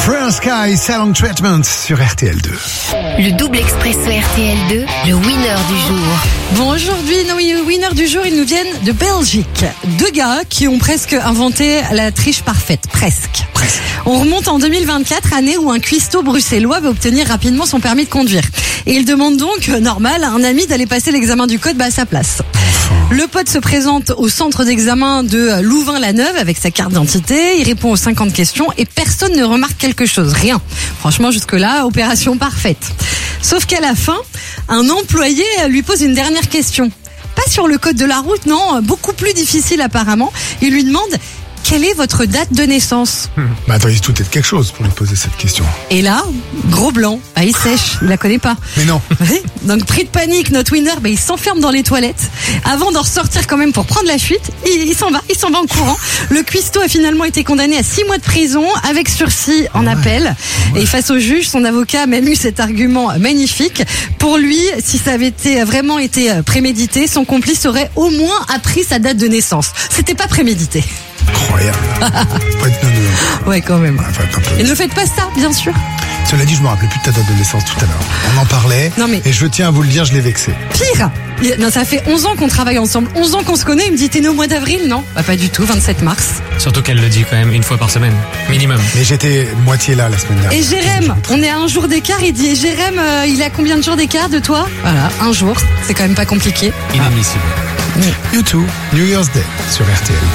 Fresh Sky, Sound Treatment sur RTL2. Le double expresso RTL2, le winner du jour. Bon, aujourd'hui, nos winners du jour, ils nous viennent de Belgique. Deux gars qui ont presque inventé la triche parfaite. Presque. On remonte en 2024, année où un cuistot bruxellois veut obtenir rapidement son permis de conduire. Et il demande donc, normal, à un ami d'aller passer l'examen du code à sa place. Le pote se présente au centre d'examen de Louvain-la-Neuve avec sa carte d'identité. Il répond aux 50 questions et personne ne remarque quelque chose. Rien. Franchement, jusque-là, opération parfaite. Sauf qu'à la fin, un employé lui pose une dernière question. Pas sur le code de la route, non, beaucoup plus difficile apparemment. Il lui demande: quelle est votre date de naissance? Bah attends, il se doutait de quelque chose pour lui poser cette question. Et là, gros blanc. Ah, il sèche, il la connaît pas. Mais non. Oui. Donc pris de panique, notre winner, il s'enferme dans les toilettes. Avant d'en ressortir quand même pour prendre la fuite, il s'en va en courant. Le cuistot a finalement été condamné à 6 mois de prison avec sursis en appel. Et face au juge, son avocat a même eu cet argument magnifique. Pour lui, si ça avait vraiment été prémédité, son complice aurait au moins appris sa date de naissance. C'était pas prémédité. Incroyable. Ouais, quand même. Enfin, Et ne faites pas ça, bien sûr. Cela dit, je me rappelais plus de ta date de naissance tout à l'heure. On en parlait. Non, mais... Et je tiens à vous le dire, je l'ai vexé. Pire. Non, ça fait 11 ans qu'on travaille ensemble, 11 ans qu'on se connaît. Il me dit: t'es né au mois d'avril? Non, bah pas du tout, 27 mars. Surtout qu'elle le dit quand même une fois par semaine, minimum. Mais j'étais moitié là la semaine dernière. Et Jérém, on est à un jour d'écart. Il dit: Jérém, il a combien de jours d'écart de toi? Voilà, un jour. C'est quand même pas compliqué. Inadmissible. You too, New Year's Day sur RTL.